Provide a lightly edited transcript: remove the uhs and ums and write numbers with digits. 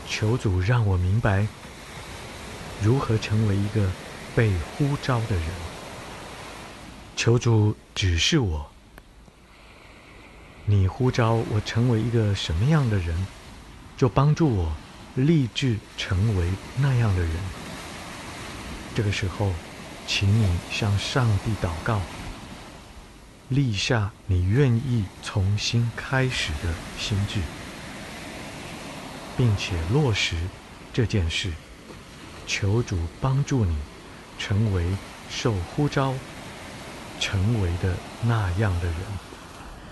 求主让我明白如何成为一个被呼召的人。求主指示我，你呼召我成为一个什么样的人，就帮助我立志成为那样的人。这个时候，请你向上帝祷告，立下你愿意重新开始的心志，并且落实这件事。求主帮助你成为受呼召成为的那样的人。